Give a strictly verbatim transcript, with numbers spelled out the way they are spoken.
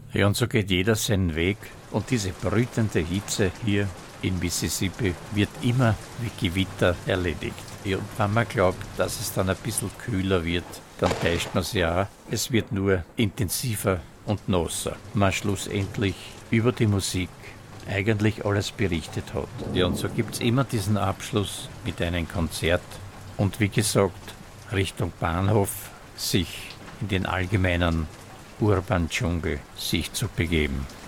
Ja, und so geht jeder seinen Weg. Und diese brütende Hitze hier in Mississippi wird immer wie Gewitter erledigt. Ja, und wenn man glaubt, dass es dann ein bisschen kühler wird, dann täuscht man sich auch. Es wird nur intensiver und nasser. Man schlussendlich über die Musik eigentlich alles berichtet hat. Ja, und so gibt es immer diesen Abschluss mit einem Konzert. Und wie gesagt, Richtung Bahnhof sich in den allgemeinen Urban-Dschungel sich zu begeben.